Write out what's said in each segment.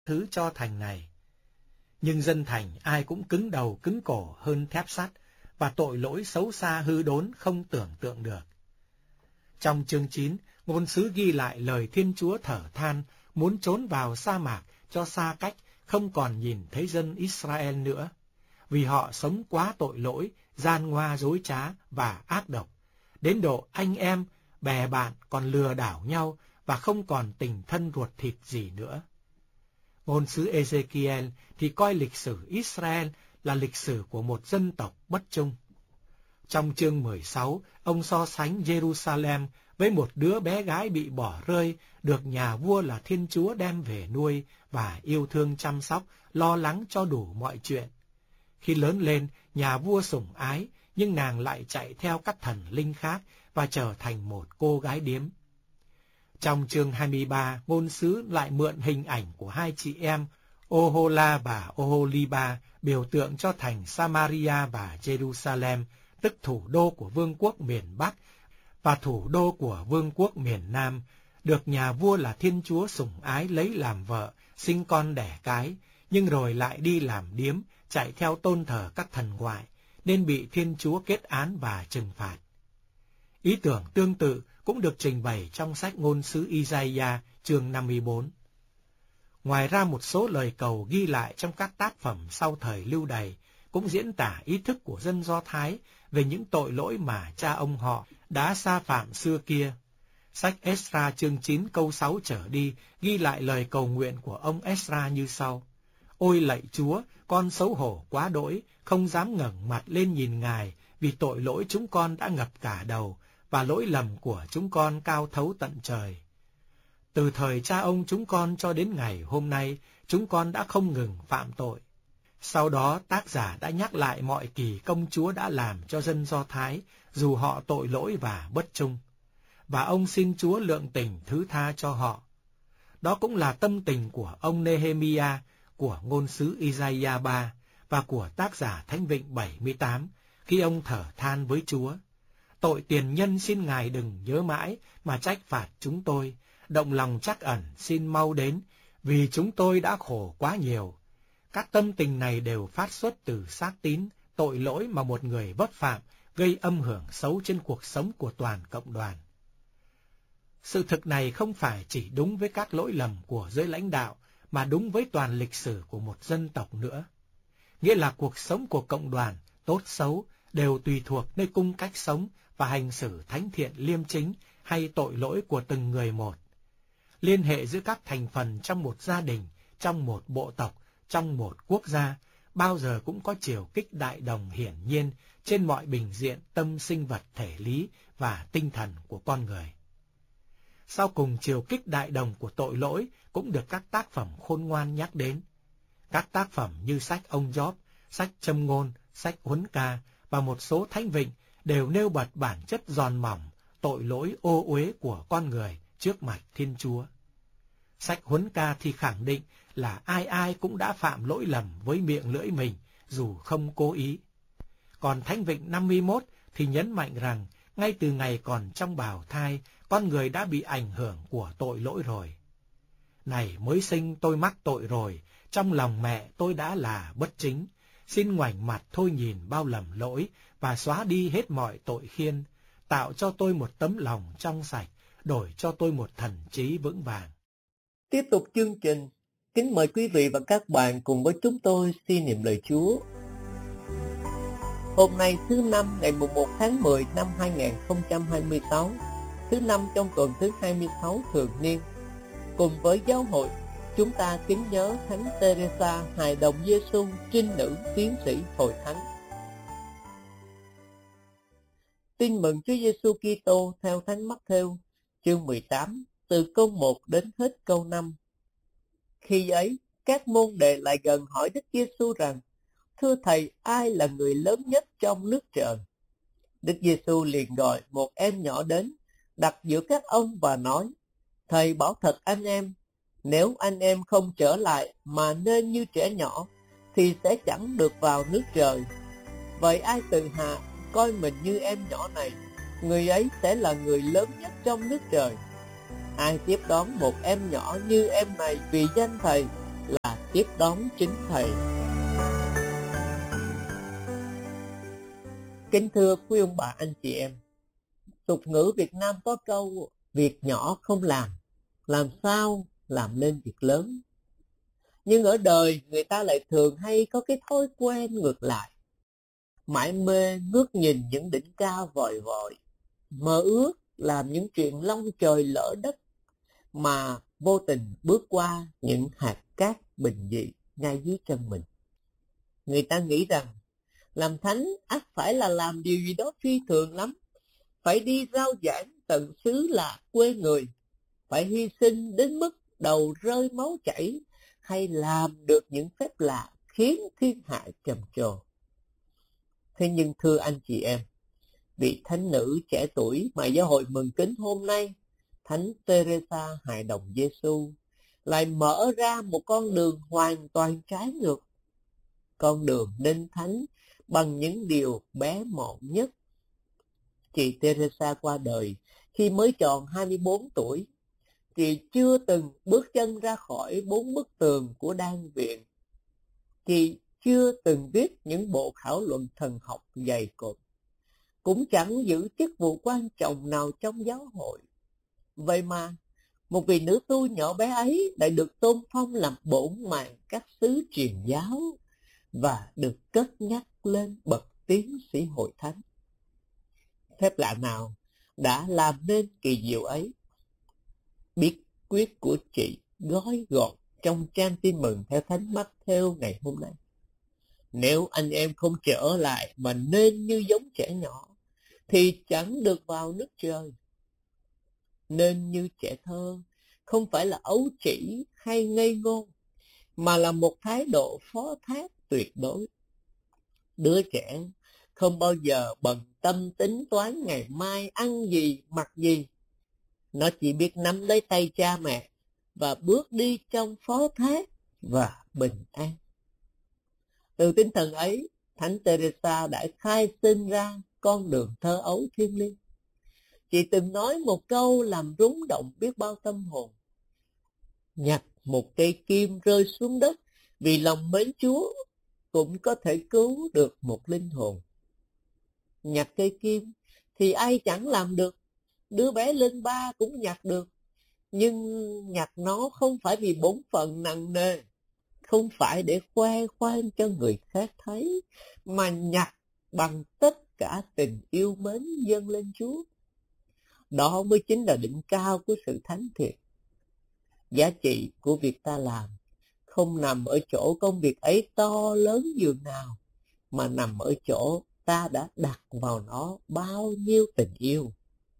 thứ cho thành này. Nhưng dân thành ai cũng cứng đầu cứng cổ hơn thép sắt, và tội lỗi xấu xa hư đốn không tưởng tượng được. Trong chương 9, ngôn sứ ghi lại lời Thiên Chúa thở than, muốn trốn vào sa mạc cho xa cách, không còn nhìn thấy dân Israel nữa, vì họ sống quá tội lỗi, gian ngoa dối trá và ác độc, đến độ anh em, bè bạn còn lừa đảo nhau và không còn tình thân ruột thịt gì nữa. Ngôn sứ Ezekiel thì coi lịch sử Israel là lịch sử của một dân tộc bất trung. Trong chương 16, ông so sánh Jerusalem với một đứa bé gái bị bỏ rơi, được nhà vua là Thiên Chúa đem về nuôi và yêu thương chăm sóc, lo lắng cho đủ mọi chuyện. Khi lớn lên, nhà vua sủng ái, nhưng nàng lại chạy theo các thần linh khác và trở thành một cô gái điếm. Trong chương 23, ngôn sứ lại mượn hình ảnh của hai chị em Ohola và Oholiba, biểu tượng cho thành Samaria và Jerusalem, tức thủ đô của vương quốc miền Bắc và thủ đô của vương quốc miền Nam, được nhà vua là Thiên Chúa sủng ái lấy làm vợ, sinh con đẻ cái, nhưng rồi lại đi làm điếm, chạy theo tôn thờ các thần ngoại, nên bị Thiên Chúa kết án và trừng phạt. Ý tưởng tương tự cũng được trình bày trong sách ngôn sứ Isaiah chương 54. Ngoài ra, một số lời cầu ghi lại trong các tác phẩm sau thời Lưu Đày cũng diễn tả ý thức của dân Do Thái về những tội lỗi mà cha ông họ đã sa phạm xưa kia. Sách Esra chương 9 câu 6 trở đi ghi lại lời cầu nguyện của ông Esra như sau: Ôi lạy Chúa, con xấu hổ quá đỗi, không dám ngẩng mặt lên nhìn Ngài, vì tội lỗi chúng con đã ngập cả đầu, và lỗi lầm của chúng con cao thấu tận trời. Từ thời cha ông chúng con cho đến ngày hôm nay, chúng con đã không ngừng phạm tội. Sau đó, tác giả đã nhắc lại mọi kỳ công Chúa đã làm cho dân Do Thái, dù họ tội lỗi và bất trung. Và ông xin Chúa lượng tình thứ tha cho họ. Đó cũng là tâm tình của ông Nehemiah, của ngôn sứ Isaiah 3 và của tác giả Thánh Vịnh 78, khi ông thở than với Chúa: Tội tiền nhân xin Ngài đừng nhớ mãi mà trách phạt chúng tôi, động lòng trắc ẩn xin mau đến, vì chúng tôi đã khổ quá nhiều. Các tâm tình này đều phát xuất từ xác tín, tội lỗi mà một người vấp phạm, gây âm hưởng xấu trên cuộc sống của toàn cộng đoàn. Sự thực này không phải chỉ đúng với các lỗi lầm của giới lãnh đạo, mà đúng với toàn lịch sử của một dân tộc nữa. Nghĩa là cuộc sống của cộng đoàn, tốt xấu, đều tùy thuộc nơi cung cách sống và hành xử thánh thiện liêm chính hay tội lỗi của từng người một. Liên hệ giữa các thành phần trong một gia đình, trong một bộ tộc, trong một quốc gia, bao giờ cũng có chiều kích đại đồng hiển nhiên trên mọi bình diện tâm sinh vật thể lý và tinh thần của con người. Sau cùng, chiều kích đại đồng của tội lỗi cũng được các tác phẩm khôn ngoan nhắc đến. Các tác phẩm như sách ông Gióp, sách Châm ngôn, sách Huấn ca và một số thánh vịnh đều nêu bật bản chất giòn mỏng, tội lỗi ô uế của con người trước mặt Thiên Chúa. Sách Huấn ca thì khẳng định là ai ai cũng đã phạm lỗi lầm với miệng lưỡi mình, dù không cố ý. Còn Thánh Vịnh 51 thì nhấn mạnh rằng, ngay từ ngày còn trong bào thai, con người đã bị ảnh hưởng của tội lỗi rồi. Này mới sinh tôi mắc tội rồi, trong lòng mẹ tôi đã là bất chính. Xin ngoảnh mặt thôi nhìn bao lầm lỗi và xóa đi hết mọi tội khiên. Tạo cho tôi một tấm lòng trong sạch, đổi cho tôi một thần trí vững vàng. Tiếp tục chương trình, kính mời quý vị và các bạn cùng với chúng tôi suy niệm lời Chúa. Hôm nay thứ Năm ngày 1 tháng 10 năm 2026, thứ Năm trong tuần thứ 26 thường niên. Cùng với giáo hội, chúng ta kính nhớ Thánh Teresa hài đồng Giêsu, trinh nữ tiến sĩ hội thánh. Tin mừng Chúa Giêsu Kitô theo Thánh Mắc-thêu, chương 18, từ câu 1 đến hết câu 5. Khi ấy, các môn đệ lại gần hỏi Đức Giêsu rằng: Thưa Thầy, ai là người lớn nhất trong nước trời? Đức Giêsu liền gọi một em nhỏ đến, đặt giữa các ông và nói: Thầy bảo thật anh em, nếu anh em không trở lại mà nên như trẻ nhỏ, thì sẽ chẳng được vào nước trời. Vậy ai tự hạ coi mình như em nhỏ này, người ấy sẽ là người lớn nhất trong nước trời. Ai tiếp đón một em nhỏ như em này vì danh Thầy, là tiếp đón chính Thầy. Kính thưa quý ông bà anh chị em, tục ngữ Việt Nam có câu việc nhỏ không làm sao làm nên việc lớn. Nhưng ở đời người ta lại thường hay có cái thói quen ngược lại, mải mê ngước nhìn những đỉnh cao vòi vọi, mơ ước làm những chuyện long trời lỡ đất, mà vô tình bước qua những hạt cát bình dị ngay dưới chân mình. Người ta nghĩ rằng làm thánh ắt phải là làm điều gì đó phi thường lắm, phải đi rao giảng tận xứ là quê người, phải hy sinh đến mức đầu rơi máu chảy, hay làm được những phép lạ khiến thiên hạ trầm trồ. Thế nhưng thưa anh chị em, vị thánh nữ trẻ tuổi mà giáo hội mừng kính hôm nay, Thánh Teresa hài đồng Giêsu, lại mở ra một con đường hoàn toàn trái ngược, con đường nên thánh bằng những điều bé mọn nhất. Chị Teresa qua đời khi mới tròn 24 tuổi. Chị chưa từng bước chân ra khỏi 4 bức tường của đan viện. Chị chưa từng viết những bộ khảo luận thần học dày cộp, cũng chẳng giữ chức vụ quan trọng nào trong giáo hội. Vậy mà một vị nữ tu nhỏ bé ấy lại được tôn phong làm bổn mạng các sứ truyền giáo và được cất nhắc lên bậc tiến sĩ hội thánh. Phép lạ nào đã làm nên kỳ diệu ấy? Bí quyết của chị gói gọn trong trang tin mừng theo Thánh Mát-thêu ngày hôm nay. Nếu anh em không trở lại mà nên như giống trẻ nhỏ, thì chẳng được vào nước trời. Nên như trẻ thơ không phải là ấu trĩ hay ngây ngô, mà là một thái độ phó thác tuyệt đối. Đứa trẻ không bao giờ bận tâm tính toán ngày mai ăn gì mặc gì. Nó chỉ biết nắm lấy tay cha mẹ và bước đi trong phó thác và bình an. Từ tinh thần ấy, Thánh Teresa đã khai sinh ra con đường thơ ấu thiêng liêng. Chị từng nói một câu làm rung động biết bao tâm hồn: nhặt một cây kim rơi xuống đất vì lòng mến Chúa cũng có thể cứu được một linh hồn. Nhặt cây kim thì ai chẳng làm được, đứa bé lên 3 cũng nhặt được, nhưng nhặt nó không phải vì bổn phận nặng nề, không phải để khoe khoang cho người khác thấy, mà nhặt bằng tất cả tình yêu mến dâng lên Chúa. Đó mới chính là đỉnh cao của sự thánh thiện. Giá trị của việc ta làm không nằm ở chỗ công việc ấy to lớn dường nào, mà nằm ở chỗ ta đã đặt vào nó bao nhiêu tình yêu.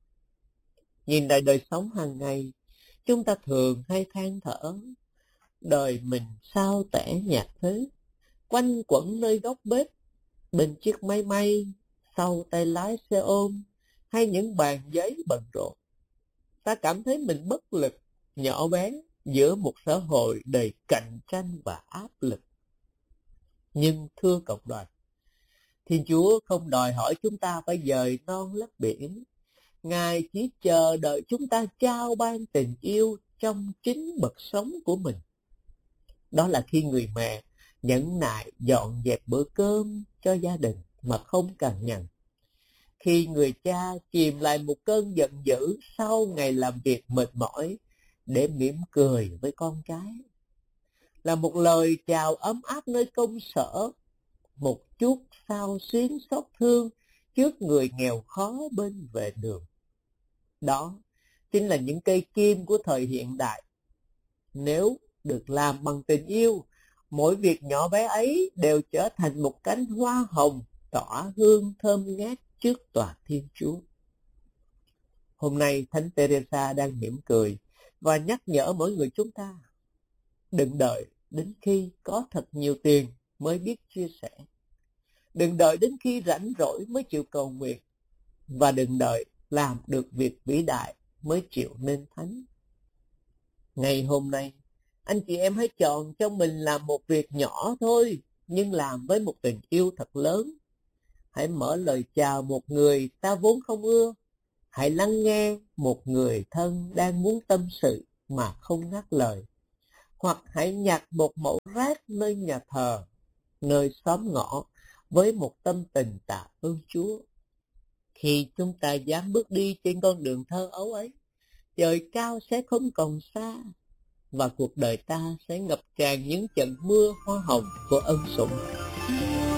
Nhìn lại đời sống hàng ngày, chúng ta thường hay than thở: đời mình sao tẻ nhạt thế, quanh quẩn nơi góc bếp, bên chiếc máy may, sau tay lái xe ôm, hay những bàn giấy bận rộn. Ta cảm thấy mình bất lực, nhỏ bé giữa một xã hội đầy cạnh tranh và áp lực. Nhưng thưa cộng đoàn, Thiên Chúa không đòi hỏi chúng ta phải dời non lấp biển. Ngài chỉ chờ đợi chúng ta trao ban tình yêu trong chính bậc sống của mình. Đó là khi người mẹ nhẫn nại dọn dẹp bữa cơm cho gia đình mà không cằn nhằn. Khi người cha chìm lại một cơn giận dữ sau ngày làm việc mệt mỏi để mỉm cười với con cái. Là một lời chào ấm áp nơi công sở, một chút xao xuyến xót thương trước người nghèo khó bên vệ đường. Đó chính là những cây kim của thời hiện đại. Nếu được làm bằng tình yêu, mỗi việc nhỏ bé ấy đều trở thành một cánh hoa hồng tỏa hương thơm ngát trước tòa Thiên Chúa. Hôm nay Thánh Teresa đang mỉm cười và nhắc nhở mỗi người chúng ta: đừng đợi đến khi có thật nhiều tiền mới biết chia sẻ. Đừng đợi đến khi rảnh rỗi mới chịu cầu nguyện. Và đừng đợi làm được việc vĩ đại mới chịu nên thánh. Ngày hôm nay, anh chị em hãy chọn cho mình làm một việc nhỏ thôi, nhưng làm với một tình yêu thật lớn. Hãy mở lời chào một người ta vốn không ưa. Hãy lắng nghe một người thân đang muốn tâm sự mà không ngắt lời. hoặc hãy nhặt một mẩu rác nơi nhà thờ, nơi xóm ngõ, với một tâm tình tạ ơn Chúa. Khi chúng ta dám bước đi trên con đường thơ ấu ấy, trời cao sẽ không còn xa, và cuộc đời ta sẽ ngập tràn những trận mưa hoa hồng của ân sủng.